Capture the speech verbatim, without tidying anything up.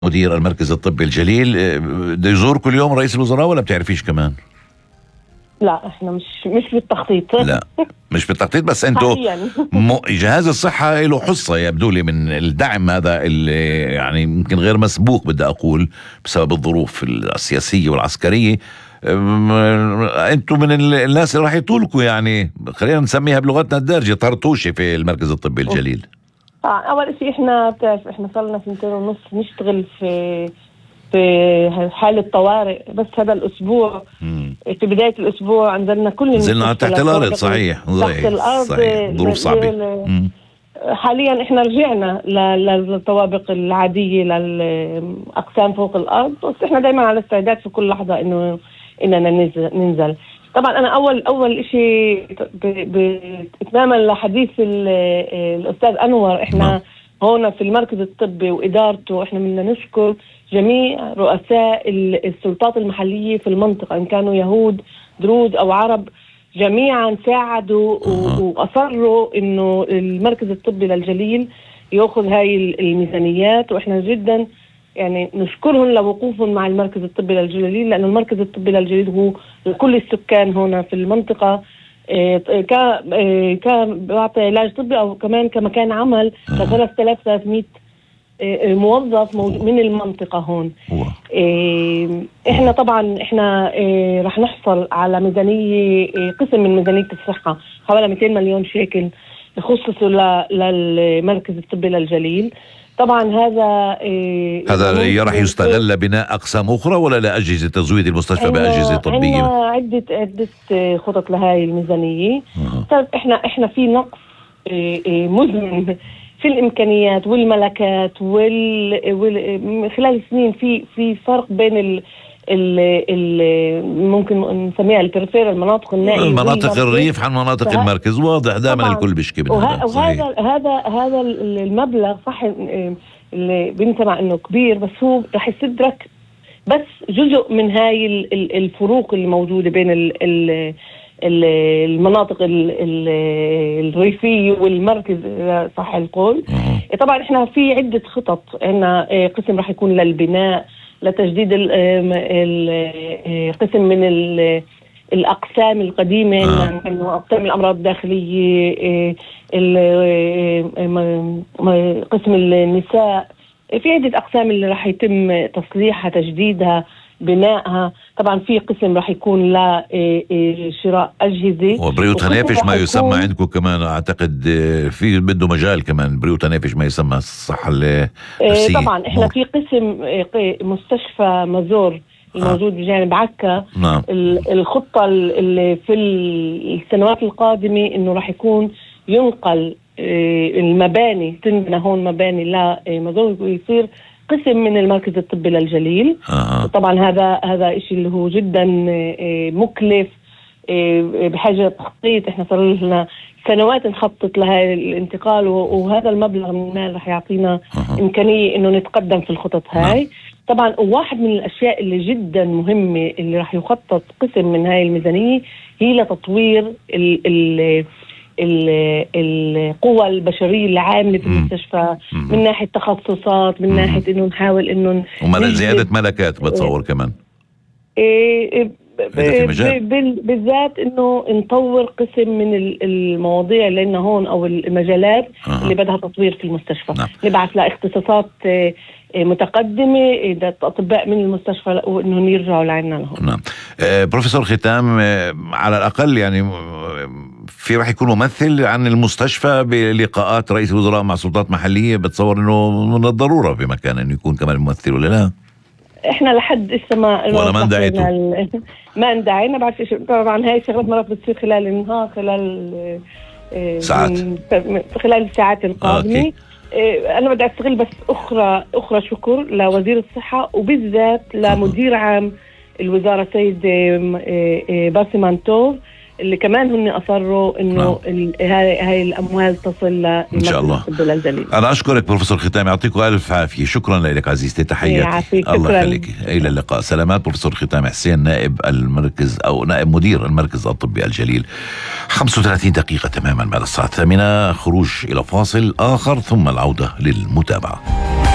مدير المركز الطبي الجليل، بده يزور كل يوم رئيس الوزراء ولا بتعرفيش كمان؟ لا احنا مش مش بالتخطيط. لا مش بالتخطيط، بس انتوا م... جهاز الصحة له حصة يبدو لي من الدعم هذا اللي يعني يمكن غير مسبوق بدي أقول بسبب الظروف السياسية والعسكرية. انتوا من الناس اللي راح يطولكوا، يعني خلينا نسميها بلغتنا الدارجة طرطوشة في المركز الطبي الجليل. اول شيء احنا بتعرف احنا صار لنا سنتين ونص نشتغل في في حالة طوارئ، بس هذا الأسبوع مم. في بداية الأسبوع أنزلنا كل نزلنا تحت الأرض. صحيح تحت الأرض. صحيح. ظروف صعبة. حاليا إحنا رجعنا للطوابق العادية للأقسام فوق الأرض، بس إحنا دايما على استعداد في كل لحظة إنه إننا ننزل. طبعا أنا أول أول إشي إتماما لحديث الأستاذ أنور، إحنا مم. هنا في المركز الطبي وإدارته إحنا بدنا نشكر جميع رؤساء السلطات المحلية في المنطقة، إن كانوا يهود دروز أو عرب، جميعا ساعدوا وأصروا إنه المركز الطبي للجليل يأخذ هاي الميزانيات، وإحنا جدا يعني نشكرهم لوقوفهم مع المركز الطبي للجليل، لأن المركز الطبي للجليل هو لكل السكان هنا في المنطقة كان بيعطي علاج طبي أو كمان كمكان عمل ل ثلاثة آلاف وثلاثمئة موظف من المنطقة هون. احنا طبعا احنا رح نحصل على ميزانية، قسم من ميزانية الصحة حوالي مئتين مليون شيكل يخصصوا للمركز الطبي للجليل. طبعا هذا هذا راح يستغل لبناء أقسام أخرى ولا لأجهزة تزويد المستشفى بأجهزة طبية؟ عندنا عدة عدة خطط لهاي الميزانية. طيب احنا احنا في نقص مزمن في الإمكانيات والملكات وال, وال... خلال السنين في في فرق بين ال ال ال ممكن نسميها البريفير، المناطق النائية، المناطق الريف عن مناطق فه... المركز. واضح دائما الكل بيشكي من وه... وهذا هذا هذا المبلغ صح اللي بنسمع انه كبير، بس هو رح يستدرك بس جزء من هاي الفروق اللي موجودة بين ال ال المناطق الريفية والمركز صح القول. طبعا احنا في عدة خطط، عندنا قسم راح يكون للبناء، لتجديد قسم من الأقسام القديمة، إنه أقسام الأمراض الداخلية، قسم النساء، في عدة أقسام اللي راح يتم تصليحها تجديدها بنائها. طبعا في قسم راح يكون لشراء أجهزة وبريوت هنافش ما يسمى عندكم كمان أعتقد، في بده مجال كمان بريوت هنافش ما يسمى الصحة النفسية. طبعا احنا في قسم مستشفى مزور الموجود بجانب عكا. نعم. الخطة اللي في السنوات القادمة انه راح يكون ينقل المباني، تنبنى هون مباني لمزور ويصير قسم من المركز الطبي للجليل. آه. طبعا هذا هذا إشي اللي هو جدا مكلف، بحاجة تخطيط. احنا صار لنا سنوات نخطط لهذا الانتقال، وهذا المبلغ من المال رح يعطينا آه. إمكانية إنه نتقدم في الخطط هاي. آه. طبعا واحد من الأشياء اللي جدا مهمة اللي رح يخطط قسم من هاي الميزانية هي لتطوير ال ال القوى البشرية اللي عاملة في المستشفى، من ناحية تخصصات، من مم. ناحية انه نحاول انه زيادة ملكات بتصور كمان إيه بالذات انه نطور قسم من المواضيع اللي لنا هون او المجالات آه. اللي بدها تطوير في المستشفى. نعم. نبعث لاختصاصات متقدمة إذا أطباء من المستشفى وإنهم يرجعوا لعنا لهم. نعم. آه بروفيسور ختام، آه على الأقل يعني في راح يكون ممثل عن المستشفى بلقاءات رئيس الوزراء مع سلطات محلية، بتصور إنه من الضرورة بمكان إنه يكون كمان ممثل ولا لا؟ إحنا لحد إسا ما ولا ما اندعيتوا؟ ما اندعينا بعد. طبعا هاي شغلات مرات بتصير خلال النهار، خلال آه ساعات، خلال الساعات القادمة. أوكي. أنا بدي أستغل بس أخرى أخرى شكر لوزير الصحة وبالذات لمدير عام الوزارة سيد باسم أنتوف، اللي كمان هن أصروا إنه هاي هاي الأموال تصل إن شاء الله. أنا أشكرك بروفيسور ختام، يعطيكم ألف عافية. شكرا لك عزيزتي، تحياتي. الله يخليك، إلى اللقاء، سلامات. بروفيسور ختام حسين، نائب المركز أو نائب مدير المركز الطبي الجليل. خمسة وثلاثين دقيقة تماما بعد الساعة الثامنة، خروج إلى فاصل آخر ثم العودة للمتابعة.